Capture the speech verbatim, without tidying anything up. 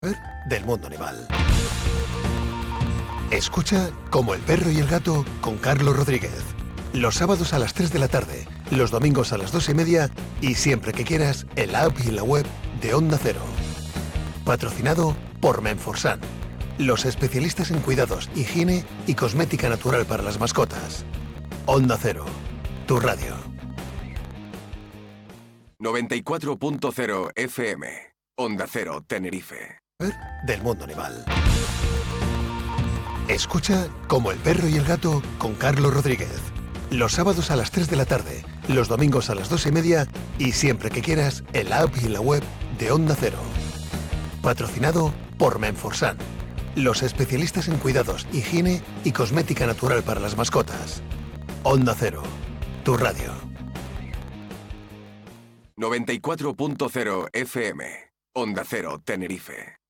Del mundo animal. Escucha Como el perro y el gato con Carlos Rodríguez. Los sábados a las tres de la tarde, los domingos a las dos y media y siempre que quieras en la app y en la web de Onda Cero. Patrocinado por Menforsan, los especialistas en cuidados, higiene y cosmética natural para las mascotas. Onda Cero, tu radio. noventa y cuatro punto cero F M. Onda Cero, Tenerife. Del mundo animal. Escucha Como el perro y el gato con Carlos Rodríguez. Los sábados a las tres de la tarde, los domingos a las dos y media y siempre que quieras en la app y en la web de Onda Cero. Patrocinado por Menforsan, los especialistas en cuidados, higiene y cosmética natural para las mascotas. Onda Cero, tu radio. noventa y cuatro punto cero F M. Onda Cero, Tenerife.